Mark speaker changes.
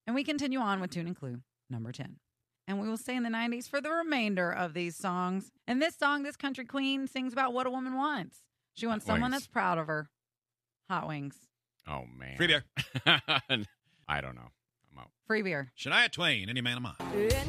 Speaker 1: And we continue on with Tune and Clue, number 10. And we will stay in the 90s for the remainder of these songs. And this song, this country queen sings about what a woman wants. She wants someone that's proud of her. Hot Wings.
Speaker 2: Oh, man.
Speaker 3: Free beer.
Speaker 2: I don't know. I'm out.
Speaker 1: Free beer.
Speaker 3: Shania Twain, Any Man of Mine.